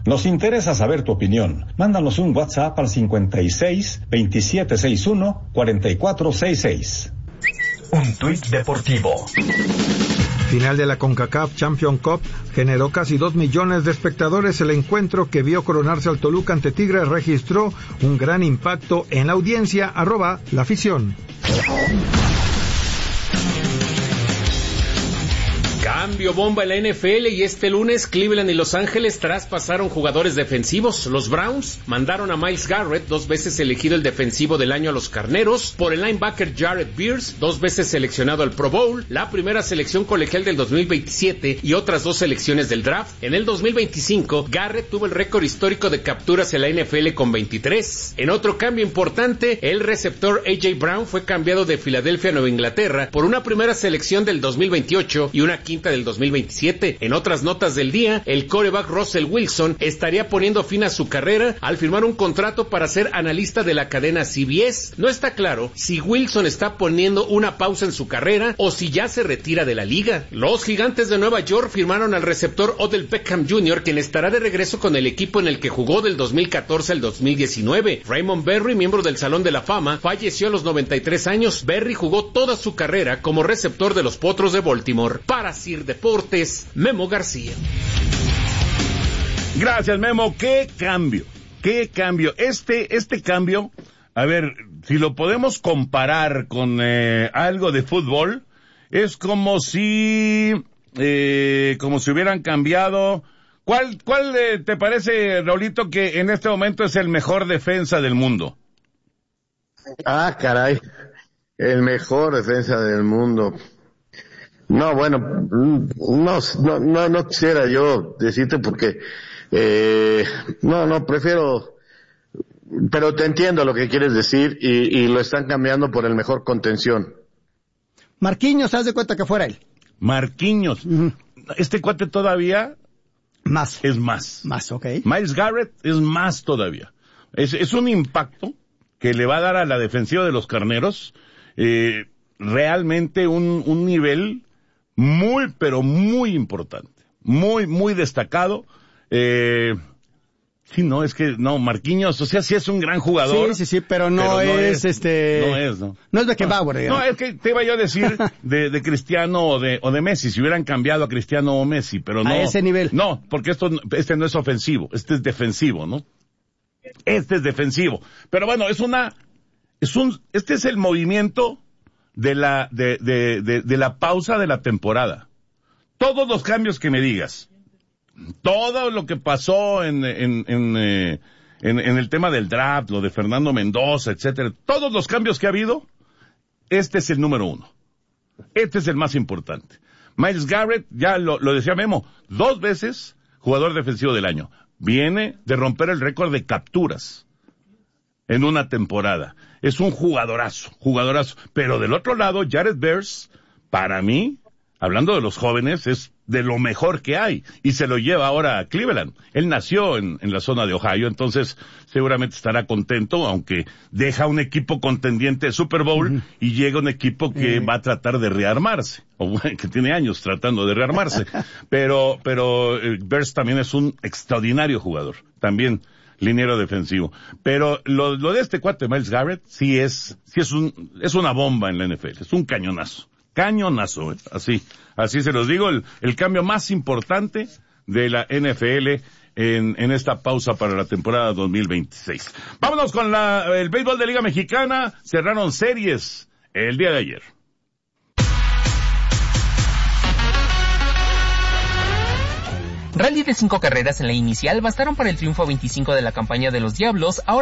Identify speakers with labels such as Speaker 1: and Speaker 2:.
Speaker 1: Nos interesa saber tu opinión. Mándanos un WhatsApp al 56 2761 4466.
Speaker 2: Un tuit deportivo.
Speaker 3: Final de la CONCACAF Champions Cup generó casi 2 millones de espectadores. El encuentro que vio coronarse al Toluca ante Tigres registró un gran impacto en la audiencia. @la afición.
Speaker 4: Cambio bomba en la NFL y este lunes Cleveland y Los Ángeles traspasaron jugadores defensivos. Los Browns mandaron a Myles Garrett, 2 veces elegido el defensivo del año a los Carneros, por el linebacker Jared Beers, 2 veces seleccionado al Pro Bowl, la primera selección colegial del 2027 y otras 2 selecciones del draft. En el 2025, Garrett tuvo el récord histórico de capturas en la NFL con 23. En otro cambio importante, el receptor A.J. Brown fue cambiado de Filadelfia a Nueva Inglaterra por una primera selección del 2028 y una quinta del 2027. En otras notas del día, el quarterback Russell Wilson estaría poniendo fin a su carrera al firmar un contrato para ser analista de la cadena CBS. No está claro si Wilson está poniendo una pausa en su carrera o si ya se retira de la liga. Los Gigantes de Nueva York firmaron al receptor Odell Beckham Jr., quien estará de regreso con el equipo en el que jugó del 2014 al 2019. Raymond Berry, miembro del Salón de la Fama, falleció a los 93 años. Berry jugó toda su carrera como receptor de los Potros de Baltimore. Para Sir Deportes, Memo García.
Speaker 5: Gracias, Memo. ¡Qué cambio! Este cambio, a ver, si lo podemos comparar con algo de fútbol, es como si hubieran cambiado. ¿Cuál te parece, Raulito, que en este momento es el mejor defensa del mundo?
Speaker 6: Ah, caray. El mejor defensa del mundo. No, bueno, no quisiera yo decirte porque, prefiero, pero te entiendo lo que quieres decir y lo están cambiando por el mejor contención.
Speaker 7: Marquinhos, haz de cuenta que fuera él.
Speaker 5: Marquinhos. Uh-huh. Este cuate todavía es más.
Speaker 7: Más, ok.
Speaker 5: Myles Garrett es más todavía. Es un impacto que le va a dar a la defensiva de los Carneros, realmente un nivel muy, pero muy importante, muy, muy destacado. Sí, Marquinhos, o sea, sí es un gran jugador.
Speaker 7: Sí, pero no es. No es Beckenbauer, digamos.
Speaker 5: No, es que te iba yo a decir de Cristiano o de Messi, si hubieran cambiado a Cristiano o Messi, pero no.
Speaker 7: A ese nivel.
Speaker 5: No, porque este no es ofensivo, este es defensivo, ¿no? Este es defensivo. Pero bueno, este es el movimiento de la pausa de la temporada. Todos los cambios que me digas, todo lo que pasó en el tema del draft, lo de Fernando Mendoza, etcétera, todos los cambios que ha habido, este es el número 1. Este es el más importante. Myles Garrett, ya lo decía Memo, 2 veces jugador defensivo del año. Viene de romper el récord de capturas en una temporada. Es un jugadorazo. Pero del otro lado, Jared Beers, para mí, hablando de los jóvenes, es de lo mejor que hay. Y se lo lleva ahora a Cleveland. Él nació en la zona de Ohio, entonces seguramente estará contento, aunque deja un equipo contendiente de Super Bowl y llega un equipo que va a tratar de rearmarse. O que tiene años tratando de rearmarse. Pero Beers también es un extraordinario jugador. También liniero defensivo. Pero lo de este cuate Myles Garrett sí es una bomba en la NFL, es un cañonazo, así se los digo, el cambio más importante de la NFL en esta pausa para la temporada 2026. Vámonos con el béisbol de Liga Mexicana. Cerraron series el día de ayer.
Speaker 8: Rally de 5 carreras en la inicial bastaron para el triunfo 25 de la campaña de los Diablos. Ahora